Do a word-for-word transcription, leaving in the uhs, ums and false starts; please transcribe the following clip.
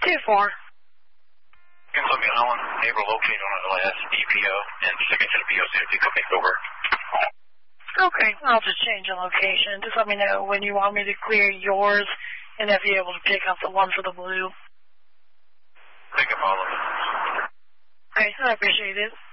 two four. Columbia Holland, neighbor located on L S E P O, and stick it to the P O safety company over. Okay, I'll just change the location. Just let me know when you want me to clear yours, and if you're able to pick up the one for the blue. Pick up all of it. Okay, I appreciate it.